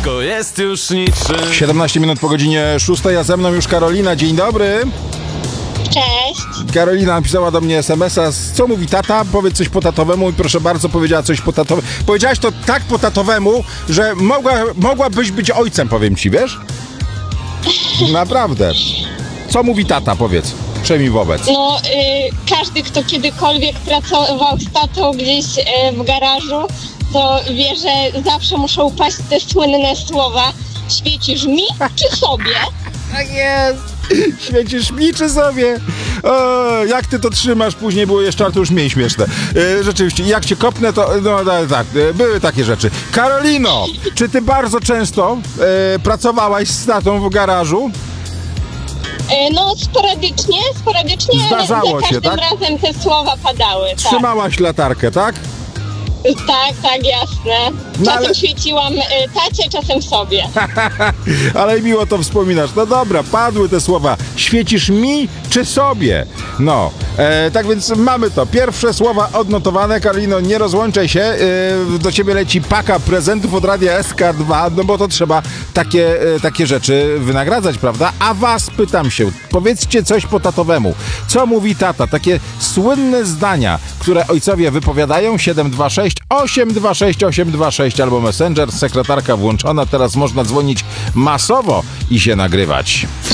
wszystko jest już niczym. 17 minut po godzinie 6, a ze mną już Karolina. Dzień dobry. Cześć. Karolina napisała do mnie SMS-a. Co mówi tata? Powiedz coś po tatowemu. I proszę bardzo, powiedziała coś po tatowemu. Powiedziałaś to tak po tatowemu, że mogłabyś być ojcem, powiem ci, wiesz? Naprawdę. Co mówi tata, powiedz. Przejmij wobec. No, każdy, kto kiedykolwiek pracował z tatą gdzieś w garażu, to wie, że zawsze muszą paść te słynne słowa: świecisz mi czy sobie? Tak jest. Świecisz mi czy sobie? O, jak ty to trzymasz? Później było jeszcze, ale to już mniej śmieszne. Rzeczywiście, jak cię kopnę, to no tak, były takie rzeczy. Karolino, czy ty bardzo często pracowałaś z tatą w garażu? No, sporadycznie. Zdarzało ale się, za każdym tak? razem te słowa padały. Tak, Trzymałaś latarkę, tak? tak, jasne. No, Czasem ale- świeciłam tacie, czasem sobie. Ale miło to wspominasz. No dobra, padły te słowa. Świecisz mi czy sobie? No, tak więc mamy to. Pierwsze słowa odnotowane. Karolino, nie rozłączaj się. Do ciebie leci paka prezentów od Radia SK2, no bo to trzeba takie rzeczy wynagradzać, prawda? A was pytam się, powiedzcie coś po tatowemu. Co mówi tata? Takie słynne zdania, które ojcowie wypowiadają. 726 826 826 albo Messenger, sekretarka włączona. Teraz można dzwonić masowo i się nagrywać.